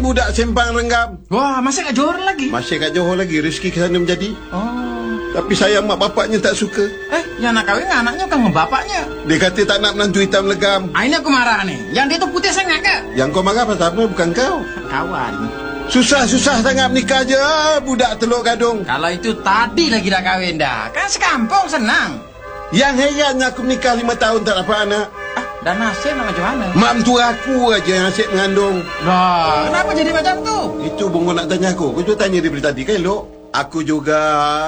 budak Sempang Renggam. Wah, masih kat Johor lagi? Masih kat Johor lagi, rezeki ke sana menjadi. Oh. Tapi sayang mak bapaknya tak suka. Yang nak kahwin dengan anaknya kan bapaknya. Dia kata tak nak menantu hitam legam. Ini aku marah nih. Yang dia tuh putih sangat ke? Yang kau marah pasal apa? Bukan kau. Kawan. Susah-susah sangat menikah je, budak Teluk Gadung. Kalau itu tadi lagi dah kahwin dah. Kan sekampung senang. Yang herannya aku menikah 5 tahun tak dapat anak. Dan nasib nak macam mana? Mak mentua aku aja yang asyik mengandung. Lah, kenapa jadi macam tu? Itu bongkok nak tanya aku. Kau tu tanya dia dari tadi kan, Lok? Aku juga.